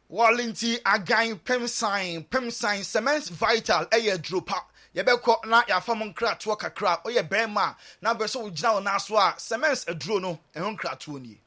Wallinti again pem sign cement vital dropa. Yebeko na yafam nkra to kakra. Oye bema na beso ugina o naso a cements aduro no ehon kra to ni.